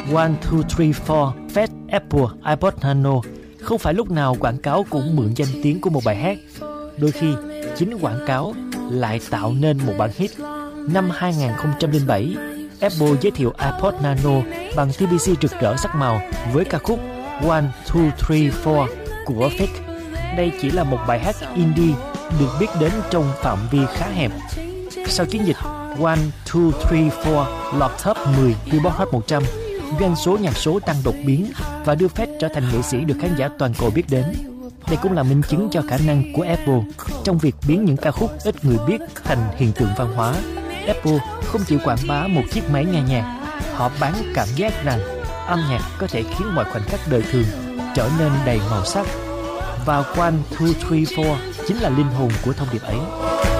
One, Two, Three, Four, Fat, Apple, iPod Nano không phải lúc nào quảng cáo cũng mượn danh tiếng của một bài hát. Đôi khi, chính quảng cáo lại tạo nên một bản hit. Năm 2007, Apple giới thiệu iPod Nano bằng TPC rực rỡ sắc màu với ca khúc One, Two, Three, Four của Fake. Đây chỉ là một bài hát indie được biết đến trong phạm vi khá hẹp. Sau chiến dịch One, Two, Three, Four lọt top 10 Billboard Hot 100, doanh số nhạc số tăng đột biến và đưa Fate trở thành nghệ sĩ được khán giả toàn cầu biết đến. Đây cũng là minh chứng cho khả năng của Apple trong việc biến những ca khúc ít người biết thành hiện tượng văn hóa. Apple không chỉ quảng bá một chiếc máy nghe nhạc, họ bán cảm giác rằng âm nhạc có thể khiến mọi khoảnh khắc đời thường trở nên đầy màu sắc. Và One, Two, Three, Four chính là linh hồn của thông điệp ấy.